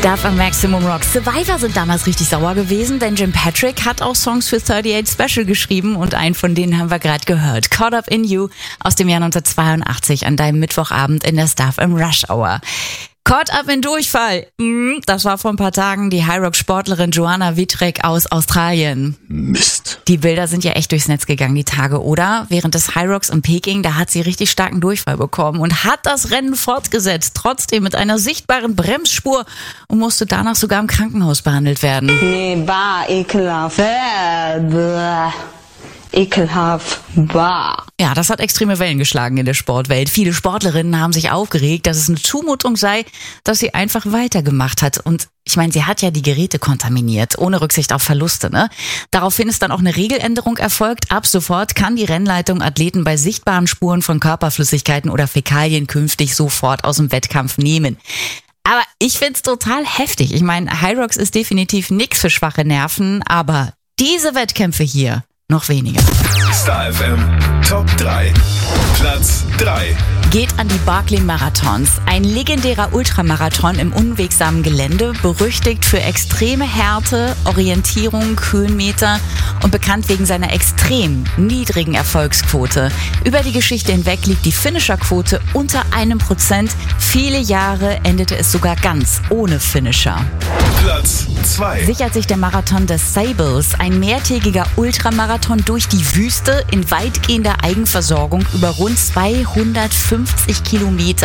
Stuff am Maximum Rock. Survivor sind damals richtig sauer gewesen, denn Jim Patrick hat auch Songs für 38 Special geschrieben und einen von denen haben wir gerade gehört. Caught Up in You aus dem Jahr 1982 an deinem Mittwochabend in der Stuff im Rush Hour. Caught Up in Durchfall. Das war vor ein paar Tagen die High-Rock-Sportlerin Joanna Wittreck aus Australien. Mist. Die Bilder sind ja echt durchs Netz gegangen, die Tage, oder? Während des High-Rocks in Peking, da hat sie richtig starken Durchfall bekommen und hat das Rennen fortgesetzt, trotzdem mit einer sichtbaren Bremsspur und musste danach sogar im Krankenhaus behandelt werden. Nee, bah, ekelhaft. Ekelhaft. Bah. Ja, das hat extreme Wellen geschlagen in der Sportwelt. Viele Sportlerinnen haben sich aufgeregt, dass es eine Zumutung sei, dass sie einfach weitergemacht hat. Und ich meine, sie hat ja die Geräte kontaminiert, ohne Rücksicht auf Verluste, ne? Daraufhin ist dann auch eine Regeländerung erfolgt. Ab sofort kann die Rennleitung Athleten bei sichtbaren Spuren von Körperflüssigkeiten oder Fäkalien künftig sofort aus dem Wettkampf nehmen. Aber ich find's total heftig. Ich meine, High Rocks ist definitiv nix für schwache Nerven, aber diese Wettkämpfe hier noch weniger. Star FM Top 3. Platz 3. Geht an die Barkley-Marathons. Ein legendärer Ultramarathon im unwegsamen Gelände, berüchtigt für extreme Härte, Orientierung, Höhenmeter und bekannt wegen seiner extrem niedrigen Erfolgsquote. Über die Geschichte hinweg liegt die Finisher-Quote unter 1%. Viele Jahre endete es sogar ganz ohne Finisher. Platz 2. Sichert sich der Marathon des Sables, ein mehrtägiger Ultramarathon durch die Wüste in weitgehender Eigenversorgung über rund 250 Kilometer.